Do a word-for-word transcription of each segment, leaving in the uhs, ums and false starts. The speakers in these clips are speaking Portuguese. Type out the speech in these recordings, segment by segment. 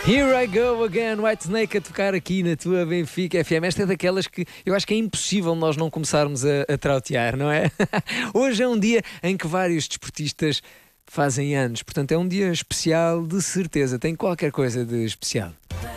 Here I go again, Whitesnake a tocar aqui na tua Benfica F M. Esta é daquelas que eu acho que é impossível nós não começarmos a, a trautear, não é? Hoje é um dia em que vários desportistas fazem anos, portanto é um dia especial de certeza, tem qualquer coisa de especial.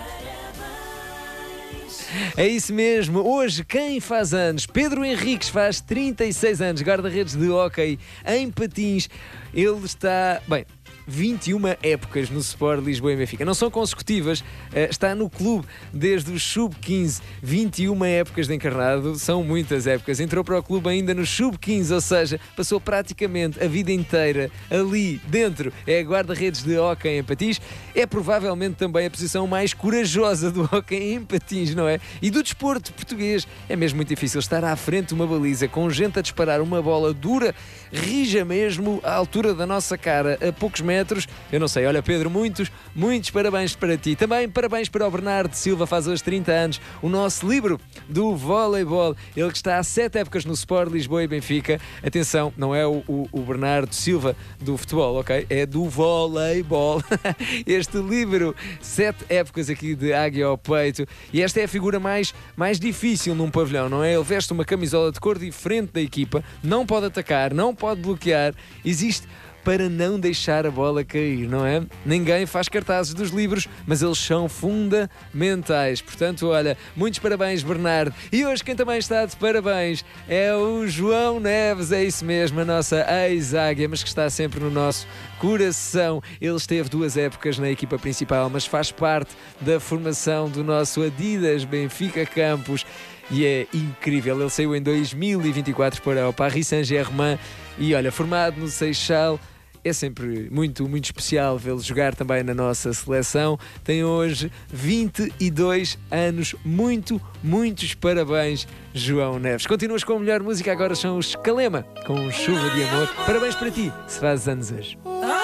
É isso mesmo, hoje quem faz anos? Pedro Henriques faz trinta e seis anos, guarda-redes de hóquei em patins. Ele está, bem, vinte e uma épocas no Sport Lisboa e Benfica. Não são consecutivas, está no clube desde os sub quinze, vinte e uma épocas de encarnado, são muitas épocas. Entrou para o clube ainda no sub quinze, ou seja, passou praticamente a vida inteira ali dentro. É guarda-redes de hóquei em patins. É provavelmente também a posição mais corajosa do hóquei em patins, não é? E do desporto português. É mesmo muito difícil estar à frente de uma baliza com gente a disparar uma bola dura, rija mesmo à altura da nossa cara, a poucos metros. Eu não sei, olha Pedro, muitos, muitos parabéns para ti. Também parabéns para o Bernardo Silva, faz hoje trinta anos, o nosso livro do voleibol. Ele que está há sete épocas no Sport Lisboa e Benfica. Atenção, não é o, o, o Bernardo Silva do futebol, ok? É do voleibol. Este livro, sete épocas aqui de águia ao peito. E esta é a figura mais, mais difícil num pavilhão, não é? Ele veste uma camisola de cor diferente da equipa, não pode atacar, não pode bloquear, existe para não deixar a bola cair, não é? Ninguém faz cartazes dos livros, mas eles são fundamentais. Portanto, olha, muitos parabéns, Bernardo. E hoje quem também está de parabéns é o João Neves, é isso mesmo, a nossa ex-águia, mas que está sempre no nosso coração. Ele esteve duas épocas na equipa principal, mas faz parte da formação do nosso Adidas Benfica Campos. E é incrível, ele saiu em dois mil e vinte e quatro para o Paris Saint-Germain e olha, formado no Seixal, é sempre muito, muito especial vê-lo jogar também na nossa seleção. Tem hoje vinte e dois anos, muito, muitos parabéns, João Neves. Continuas com a melhor música, agora são os Calema, com Chuva de Amor. Parabéns para ti, se fazes anos hoje.